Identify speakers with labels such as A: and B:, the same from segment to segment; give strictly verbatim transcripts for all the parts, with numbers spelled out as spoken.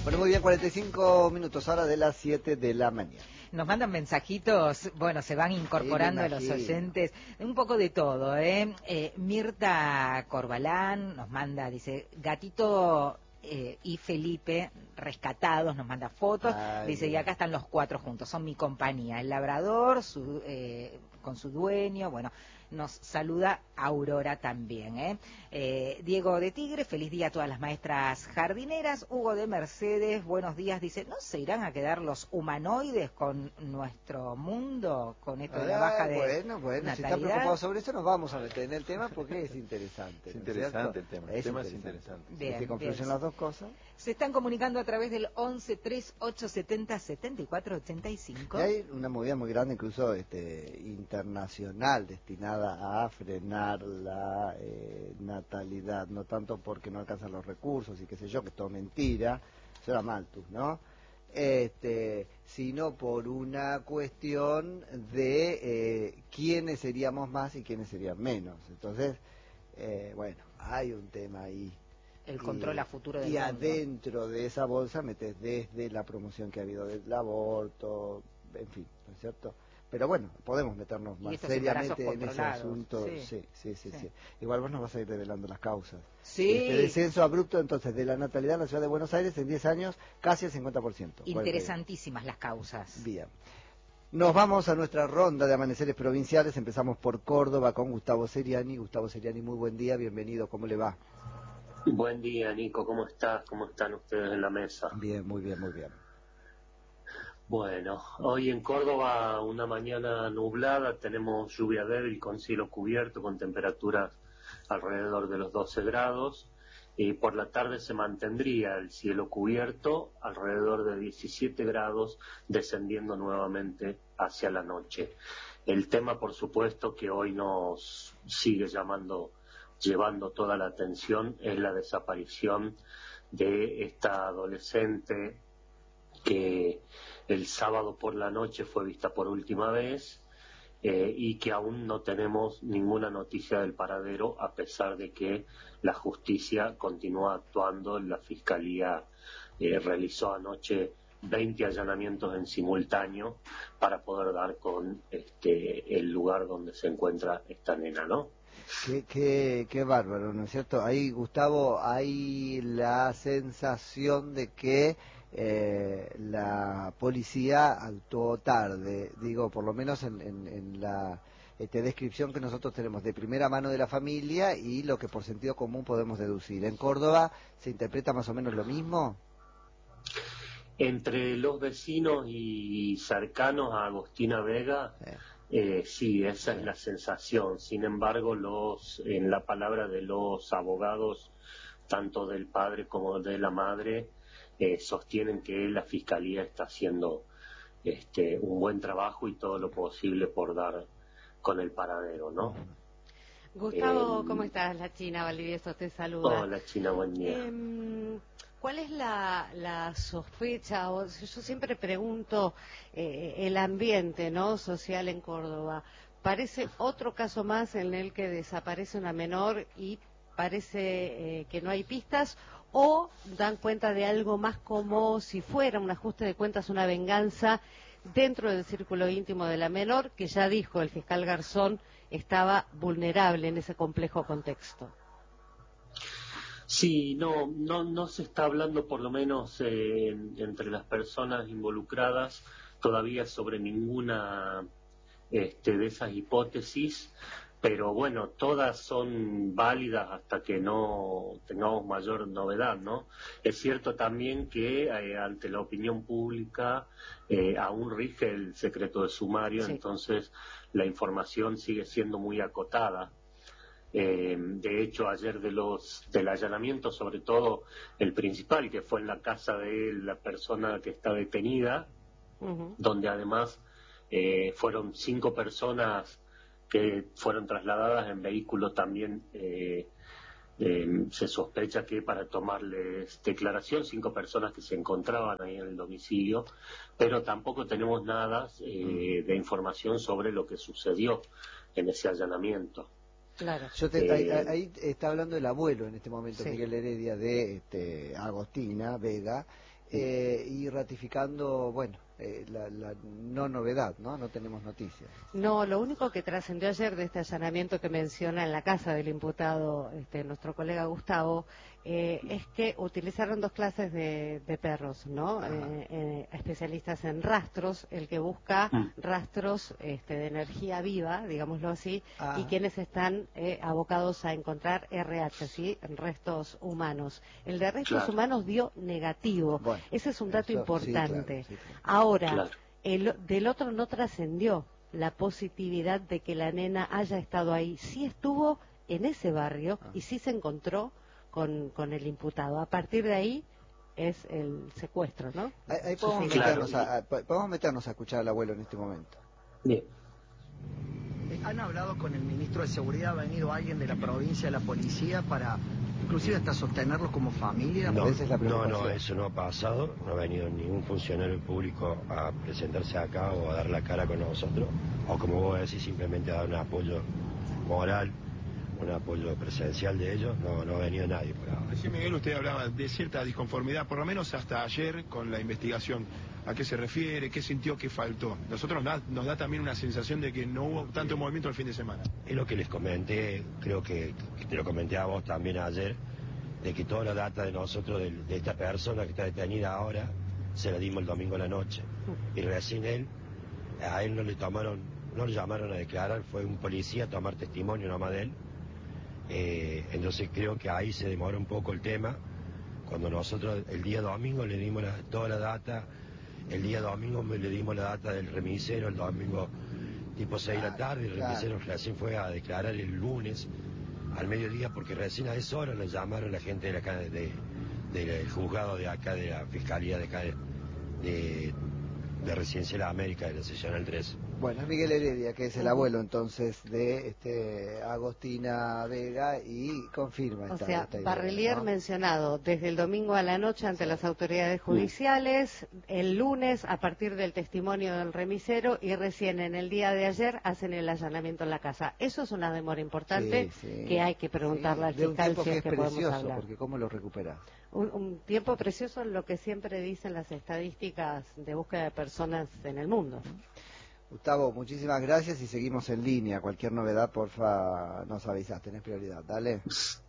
A: Bueno, muy bien, cuarenta y cinco minutos ahora de las siete de la mañana.
B: Nos mandan mensajitos, bueno, se van incorporando
A: Sí,
B: los oyentes, un poco de todo, ¿eh? eh Mirta Corbalán nos manda, dice, gatito eh, y Felipe rescatados, nos manda fotos,
A: Ay,
B: dice, y
A: bien.
B: acá están los cuatro juntos, son mi compañía, el labrador, su, eh, con su dueño, bueno, nos saluda Aurora también, ¿eh? Eh, Diego de Tigre, feliz día a todas las maestras jardineras. Hugo de Mercedes, buenos días, dice, ¿no se irán a quedar los humanoides con nuestro mundo, con esto de la baja
A: Ah,
B: de
A: bueno, bueno,
B: natalidad?
A: si están preocupados sobre eso, nos vamos a meter en el tema porque es interesante.
C: Es
A: ¿no
C: interesante
A: es
C: el tema,
A: es
C: el tema es
A: interesante.
C: interesante.
A: Y se confluyen
B: bien.
A: las dos cosas.
B: Se están comunicando a través del once tres ocho setenta setenta y cuatro ochenta y cinco.
A: Y hay una movida muy grande, incluso este, internacional, destinada a frenar la eh, natalidad, no tanto porque no alcanzan los recursos y qué sé yo, que es todo mentira, eso era Malthus, ¿no? Este, sino por una cuestión de eh, quiénes seríamos más y quiénes serían menos. Entonces, eh, bueno, hay un tema ahí.
B: El control
A: y,
B: a futuro del
A: y
B: mundo.
A: adentro de esa bolsa metes desde la promoción que ha habido del aborto, en fin, ¿no es cierto? Pero bueno, podemos meternos más seriamente en ese asunto.
B: Sí.
A: Sí, sí, sí,
B: Sí.
A: sí. Igual vos nos vas a ir revelando las causas.
B: Sí.
A: Este descenso abrupto entonces de la natalidad en la ciudad de Buenos Aires en diez años, casi el cincuenta por ciento.
B: Interesantísimas las causas.
A: Bien. Nos vamos a nuestra ronda de amaneceres provinciales. Empezamos por Córdoba con Gustavo Seriani. Gustavo Seriani, muy buen día, bienvenido, ¿cómo le va?
D: Buen día, Nico, ¿cómo estás? ¿Cómo están ustedes en la mesa?
A: Bien, muy bien, muy bien.
D: Bueno, hoy en Córdoba una mañana nublada, tenemos lluvia débil con cielo cubierto, con temperaturas alrededor de los doce grados, y por la tarde se mantendría el cielo cubierto alrededor de diecisiete grados, descendiendo nuevamente hacia la noche. El tema, por supuesto, que hoy nos sigue llamando llevando toda la atención es la desaparición de esta adolescente que el sábado por la noche fue vista por última vez eh, y que aún no tenemos ninguna noticia del paradero, a pesar de que la justicia continúa actuando. La Fiscalía eh, realizó anoche veinte allanamientos en simultáneo para poder dar con este el lugar donde se encuentra esta nena, ¿no?
A: Qué, qué, qué bárbaro, ¿no es cierto? Ahí, Gustavo, hay la sensación de que eh, la policía actuó tarde, digo, por lo menos en, en, en la este, descripción que nosotros tenemos de primera mano de la familia y lo que por sentido común podemos deducir. ¿En Córdoba se interpreta más o menos lo mismo?
D: Entre los vecinos y cercanos a Agostina Vega,
A: Sí.
D: Eh, sí, esa
A: Sí.
D: es la sensación. Sin embargo, los, en la palabra de los abogados, tanto del padre como de la madre, eh, sostienen que la fiscalía está haciendo este, un buen trabajo y todo lo posible por dar con el paradero, ¿no?
E: Gustavo,
D: Eh,
E: ¿cómo estás? La China Valdivieso te saluda.
D: Hola, China, buen día.
E: Eh, ¿Cuál es la, la sospecha? O, yo siempre pregunto eh, el ambiente, ¿no?, social en Córdoba. Parece otro caso más en el que desaparece una menor y parece eh, que no hay pistas, o dan cuenta de algo más como si fuera un ajuste de cuentas, una venganza dentro del círculo íntimo de la menor, que ya dijo el fiscal Garzón estaba vulnerable en ese complejo contexto.
D: Sí, no, no, no se está hablando, por lo menos eh, entre las personas involucradas, todavía sobre ninguna este, de esas hipótesis, pero bueno, todas son válidas hasta que no tengamos mayor novedad, ¿no? Es cierto también que eh, ante la opinión pública eh, aún rige el secreto de sumario,
E: Sí.
D: Entonces la información sigue siendo muy acotada. Eh, de hecho, ayer de los del allanamiento, sobre todo el principal, que fue en la casa de la persona que está detenida, uh-huh. donde además eh, fueron cinco personas que fueron trasladadas en vehículo también, eh, eh, se sospecha que para tomarles declaración, cinco personas que se encontraban ahí en el domicilio, pero tampoco tenemos nada eh, de información sobre lo que sucedió en ese allanamiento.
E: Claro.
A: Yo te, ahí, ahí está hablando el abuelo en este momento, sí. Miguel Heredia, de este, Agostina Vega, eh, y ratificando, bueno, eh, la, la no novedad, ¿no? No tenemos noticias.
E: No, lo único que trascendió ayer de este allanamiento que menciona en la casa del imputado, este, nuestro colega Gustavo, eh, es que utilizaron dos clases de, de perros, ¿no? Eh, eh, especialistas en rastros, el que busca rastros este, de energía viva, digámoslo así, ah. y quienes están eh, abocados a encontrar R H, ¿sí? Restos humanos. El de restos claro. humanos dio negativo. Bueno, ese es un dato eso, importante. Sí, claro, sí, claro. Ahora, claro. El, del otro no trascendió la positividad de que la nena haya estado ahí. Sí estuvo en ese barrio ah. y sí se encontró con, con el imputado. A partir de ahí es el secuestro, ¿no?
A: Ahí, ahí podemos, sí, meternos claro. a, a, podemos meternos a escuchar al abuelo en este momento.
D: Bien.
C: ¿Han hablado con el ministro de Seguridad? ¿Ha venido alguien de la provincia, de la policía, para inclusive hasta sostenerlos como familia?
F: No, Esa es la no, no, eso no ha pasado. No ha venido ningún funcionario público a presentarse acá o a dar la cara con nosotros, o como vos decís, simplemente a dar un apoyo moral, un apoyo presencial de ellos. No, no ha venido nadie por ahora.
G: Sí, Miguel, usted hablaba de cierta disconformidad, por lo menos hasta ayer, con la investigación. ¿A qué se refiere? ¿Qué sintió que faltó? Nosotros da, nos da también una sensación de que no hubo tanto movimiento el fin de semana.
F: Es lo que les comenté, creo que, que te lo comenté a vos también ayer, de que toda la data de nosotros, de, de esta persona que está detenida ahora, se la dimos el domingo a la noche. Y recién él, a él no le tomaron, no le llamaron a declarar, fue un policía a tomar testimonio nomás de él. Eh, entonces creo que ahí se demoró un poco el tema. Cuando nosotros el día domingo le dimos la, toda la data, el día domingo le dimos la data del remisero, el domingo tipo seis de la tarde, el remisero recién fue a declarar el lunes al mediodía, porque recién a esa hora le llamaron la gente de acá, de, de, del juzgado de acá, de la fiscalía de acá, de, de, de Residencia de la América, de la seccional tres.
A: Bueno, es Miguel Heredia, que es el abuelo entonces de este Agostina Vega, y confirma esta,
E: o sea,
A: esta idea,
E: Barrelier
A: ¿no?
E: mencionado desde el domingo a la noche ante sí. las autoridades judiciales, el lunes a partir del testimonio del remisero, y recién en el día de ayer hacen el allanamiento en la casa. Eso es una demora importante sí, sí, que hay que preguntarle sí, al fiscal si es que, que podemos hablar.
A: Porque ¿cómo lo recuperás?
E: Un, un tiempo precioso, lo que siempre dicen las estadísticas de búsqueda de personas en el mundo.
A: Gustavo, muchísimas gracias y seguimos en línea. Cualquier novedad, porfa, nos avisas, tenés prioridad, dale.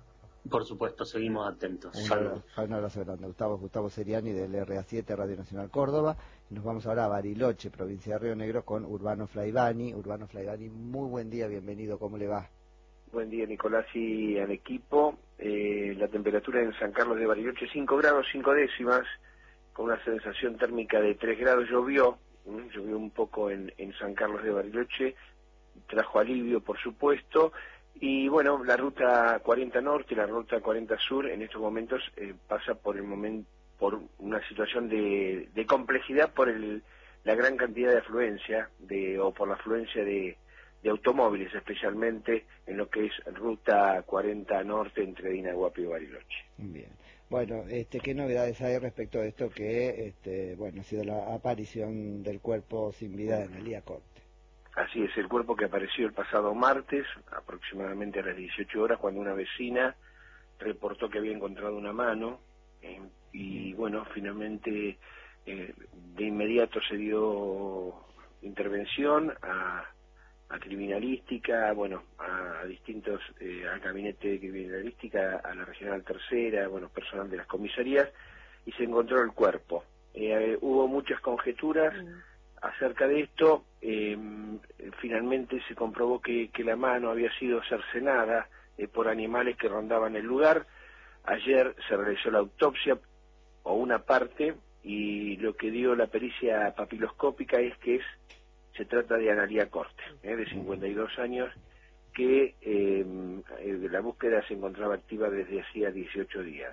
D: Por supuesto, seguimos atentos.
A: Un abrazo, un abrazo grande. Gustavo, Gustavo Seriani del R A siete, Radio Nacional Córdoba. Y nos vamos ahora a Bariloche, provincia de Río Negro, con Urbano Flaivani. Urbano Flaivani, muy buen día, bienvenido, ¿cómo le va?
H: Buen día, Nicolás, y al equipo. Eh, la temperatura en San Carlos de Bariloche, cinco grados, cinco décimas, con una sensación térmica de tres grados. Llovió, ¿eh? llovió un poco en, en San Carlos de Bariloche, trajo alivio, por supuesto. Y bueno, la ruta cuarenta Norte y la ruta cuarenta Sur en estos momentos eh, pasa por el momento por una situación de, de complejidad por el, la gran cantidad de afluencia de o por la afluencia de, de automóviles, especialmente en lo que es ruta cuarenta Norte entre Dinaguapi y Bariloche.
A: Bien. Bueno, este, ¿qué novedades hay respecto a esto que, este, bueno, ha sido la aparición del cuerpo sin vida de Analía Corte?
H: Así es, el cuerpo que apareció el pasado martes, aproximadamente a las dieciocho horas, cuando una vecina reportó que había encontrado una mano, eh, y bueno, finalmente eh, de inmediato se dio intervención a, a criminalística, bueno, a, a distintos, eh, al gabinete de criminalística, a la regional tercera, bueno, personal de las comisarías, y se encontró el cuerpo. Eh, hubo muchas conjeturas acerca de esto. Eh, finalmente se comprobó que, que la mano había sido cercenada eh, por animales que rondaban el lugar. Ayer se realizó la autopsia, o una parte, y lo que dio la pericia papiloscópica es que es, se trata de Analía Corte, eh, de cincuenta y dos años, que eh, la búsqueda se encontraba activa desde hacía dieciocho días.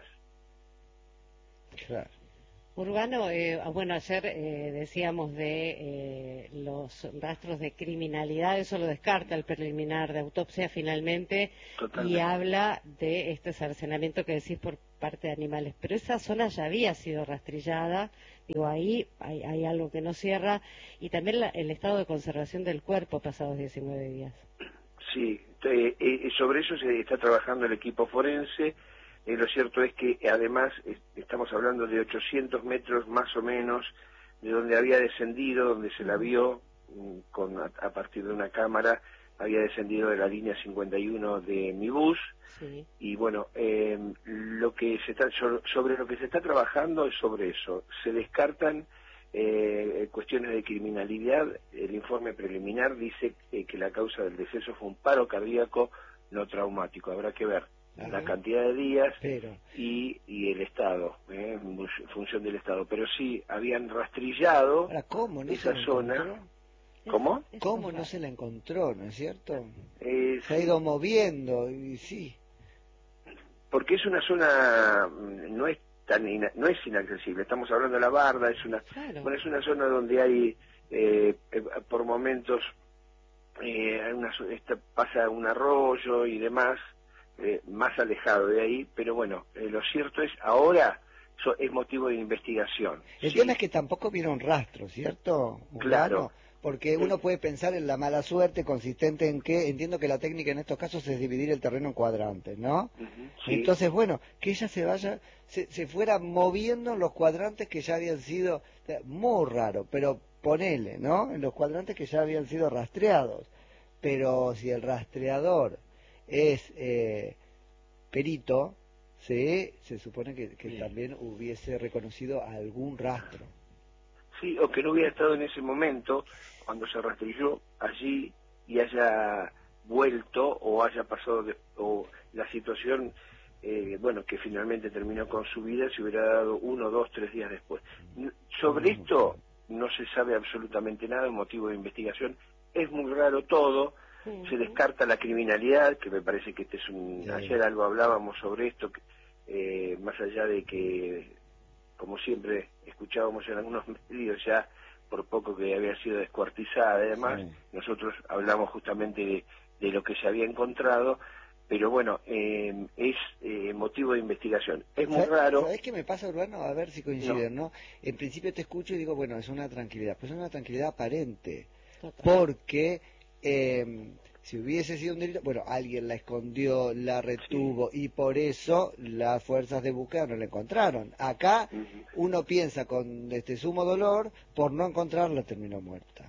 A: Claro.
E: Urbano, eh, bueno, ayer eh, decíamos de eh, los rastros de criminalidad, eso lo descarta el preliminar de autopsia finalmente. Totalmente. Y habla de este cercenamiento que decís por parte de animales, pero esa zona ya había sido rastrillada, digo, ahí hay, hay algo que no cierra, y también la, el estado de conservación del cuerpo pasados diecinueve días.
H: Sí, eh, eh, sobre eso se está trabajando el equipo forense. Eh, lo cierto es que además es, estamos hablando de ochocientos metros más o menos de donde había descendido, donde se la vio con, a, a partir de una cámara, había descendido de la línea cincuenta y uno de mi bus. Sí. Y bueno, eh, lo que se está, sobre lo que se está trabajando es sobre eso. Se descartan eh, cuestiones de criminalidad. El informe preliminar dice eh, que la causa del deceso fue un paro cardíaco no traumático. Habrá que ver Ajá. la cantidad de días Pero... y, y el estado, eh, en función del estado. Pero sí, habían rastrillado
A: Ahora, ¿cómo? ¿No
H: esa zona. ¿Cómo?
A: ¿Cómo no se la encontró, no es cierto?
H: Eh,
A: se ha ido moviendo, y sí.
H: Porque es una zona, no es tan ina, no es inaccesible. Estamos hablando de la Barda, es una, claro. bueno, es una zona donde hay, eh, eh, por momentos, eh, una, esta, pasa un arroyo y demás, eh, más alejado de ahí, pero bueno, eh, lo cierto es, ahora so, es motivo de investigación.
A: El ¿sí? tema es que tampoco vieron rastro, ¿cierto?
H: Claro.
A: Humano. Porque uno puede pensar en la mala suerte consistente en que, entiendo que la técnica en estos casos es dividir el terreno en cuadrantes, ¿no? Uh-huh, sí. Entonces, bueno, que ella se vaya, se, se fuera moviendo en los cuadrantes que ya habían sido, muy raro, pero ponele, ¿no? En los cuadrantes que ya habían sido rastreados. Pero si el rastreador es eh, perito, ¿sí? Se supone que, que sí. también hubiese reconocido algún rastro.
H: Sí, o que no hubiera estado en ese momento cuando se rastrilló allí y haya vuelto o haya pasado de, o la situación eh, bueno, que finalmente terminó con su vida se hubiera dado uno, dos, tres días después. Sobre esto no se sabe absolutamente nada, un motivo de investigación, es muy raro todo, se descarta la criminalidad, que me parece que este es un, sí. ayer algo hablábamos sobre esto, que, eh, más allá de que, como siempre escuchábamos en algunos medios ya, por poco que había sido descuartizada y demás, sí. nosotros hablamos justamente de, de lo que se había encontrado, pero bueno, eh, es eh, motivo de investigación. Es muy raro.
A: ¿Sabés qué me pasa, Urbano? A ver si coinciden, ¿no? ¿no? En principio te escucho y digo, bueno, es una tranquilidad, pues es una tranquilidad aparente, Total. porque eh, si hubiese sido un delito, bueno, alguien la escondió, la retuvo sí. y por eso las fuerzas de búsqueda no la encontraron. Acá uh-huh. uno piensa con este sumo dolor, por no encontrarla terminó muerta.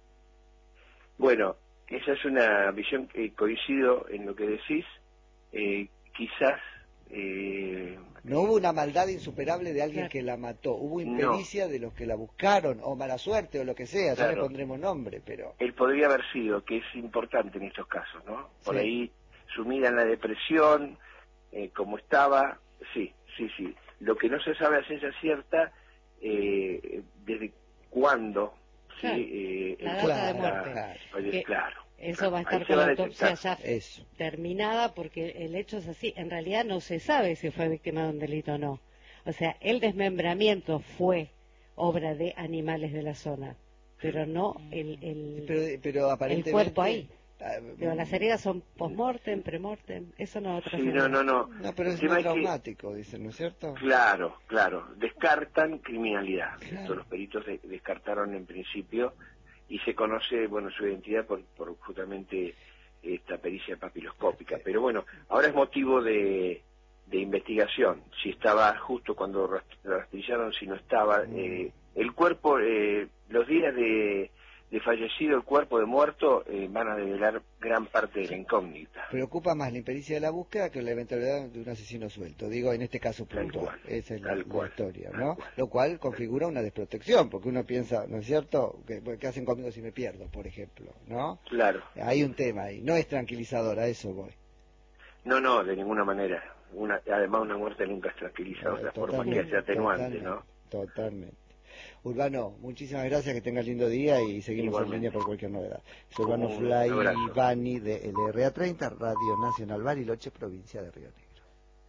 H: Bueno, esa es una visión que coincido en lo que decís, eh, quizás... Eh,
A: no hubo una maldad insuperable de alguien claro. que la mató, hubo impericia no. de los que la buscaron, o mala suerte, o lo que sea, claro. ya le pondremos nombre, pero...
H: Él podría haber sido, que es importante en estos casos, ¿no? Por sí. ahí, sumida en la depresión, eh, como estaba, sí, sí, sí. Lo que no se sabe a ciencia cierta, eh, desde cuándo,
E: claro.
H: ¿sí? Eh,
E: la data claro, de muerte.
H: Claro.
E: Que...
H: claro.
E: Eso va a estar con la autopsia ya Eso. terminada, porque el hecho es así. En realidad no se sabe si fue víctima de un delito o no. O sea, el desmembramiento fue obra de animales de la zona, pero no el, el,
A: pero, pero aparentemente...
E: el cuerpo ahí. Pero las heridas son post-mortem, pre-mortem, eso no
H: sí, no, no, no.
A: No, pero es muy traumático, que... dicen, ¿no es cierto?
H: Claro, claro. Descartan criminalidad.
A: Claro.
H: Esto los peritos de, descartaron en principio... y se conoce, bueno, su identidad por, por justamente esta pericia papiloscópica. Pero bueno, ahora es motivo de, de investigación, si estaba justo cuando rastrillaron, si no estaba. Eh, el cuerpo, eh, los días de, de fallecido, el cuerpo de muerto, eh, van a develar gran parte de la incógnita.
A: Preocupa más la impericia de la búsqueda que la eventualidad de un asesino suelto, digo, en este caso puntual. Esa es la, la historia, ¿no? Cual. Lo cual configura una desprotección, porque uno piensa, ¿no es cierto?, ¿qué, qué hacen conmigo si me pierdo, por ejemplo, ¿no?
H: Claro.
A: Hay un tema ahí, no es tranquilizador, a eso voy.
H: No, no, de ninguna manera. Una, además una muerte nunca es tranquilizadora, por más que sea atenuante, ¿no?
A: Totalmente. Urbano, muchísimas gracias, que tengas lindo día y seguimos Igualmente. en línea por cualquier novedad. Soy Urbano Fly Bani de L R A treinta, Radio Nacional Bariloche, provincia de Río Negro.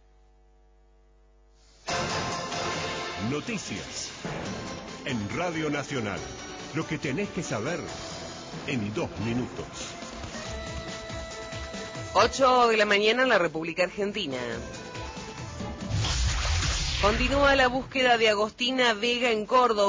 I: Noticias en Radio Nacional. Lo que tenés que saber en dos minutos.
J: ocho de la mañana en la República Argentina. Continúa la búsqueda de Agostina Vega en Córdoba.